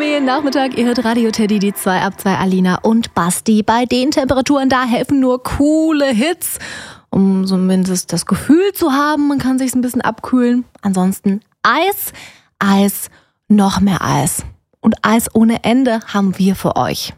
Familiennachmittag, ihr hört Radio Teddy, die 2 ab 2, Alina und Basti. Bei den Temperaturen da helfen nur coole Hits, um zumindest das Gefühl zu haben, man kann sich ein bisschen abkühlen. Ansonsten Eis, Eis, noch mehr Eis. Und Eis ohne Ende haben wir für euch.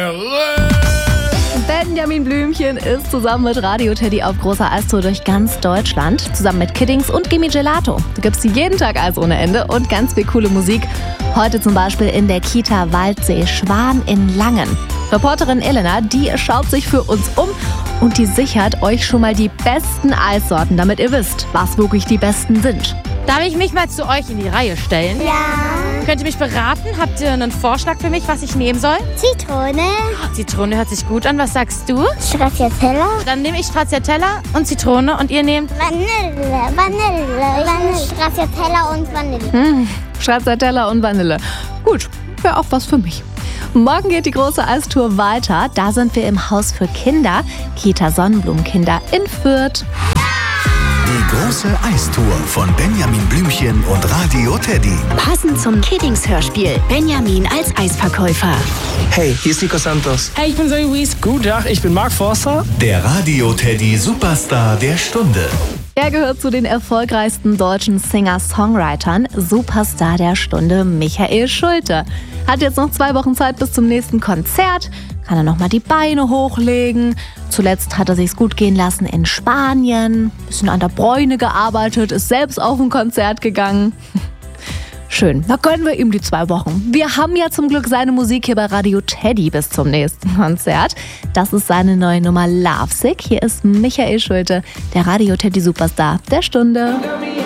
Benjamin Blümchen ist zusammen mit Radio Teddy auf großer Eistour durch ganz Deutschland. Zusammen mit Kiddings und Gimme Gelato. Du gibst jeden Tag Eis ohne Ende und ganz viel coole Musik. Heute zum Beispiel in der Kita Waldsee Schwan in Langen. Reporterin Elena, die schaut sich für uns um und die sichert euch schon mal die besten Eissorten, damit ihr wisst, was wirklich die besten sind. Darf ich mich mal zu euch in die Reihe stellen? Ja. Könnt ihr mich beraten? Habt ihr einen Vorschlag für mich, was ich nehmen soll? Zitrone. Zitrone hört sich gut an. Was sagst du? Stracciatella. Dann nehme ich Stracciatella und Zitrone und ihr nehmt? Vanille. Stracciatella und Vanille. Stracciatella und Vanille. Gut, wäre auch was für mich. Morgen geht die große Eistour weiter. Da sind wir im Haus für Kinder, Kita Sonnenblumenkinder in Fürth. Die große Eistour von Benjamin Blümchen und Radio Teddy. Passend zum Kiddings-Hörspiel. Benjamin als Eisverkäufer. Hey, hier ist Nico Santos. Hey, ich bin Zoe Wies. Guten Tag, ich bin Mark Forster. Der Radio Teddy Superstar der Stunde. Er gehört zu den erfolgreichsten deutschen Singer-Songwritern. Superstar der Stunde Michael Schulte. Hat jetzt noch 2 Wochen Zeit bis zum nächsten Konzert. Kann er nochmal die Beine hochlegen. Zuletzt hat er sich's gut gehen lassen in Spanien. Bisschen an der Bräune gearbeitet, ist selbst auf ein Konzert gegangen. Schön, da gönnen wir ihm die 2 Wochen. Wir haben ja zum Glück seine Musik hier bei Radio Teddy bis zum nächsten Konzert. Das ist seine neue Nummer Lovesick. Hier ist Michael Schulte, der Radio Teddy Superstar der Stunde.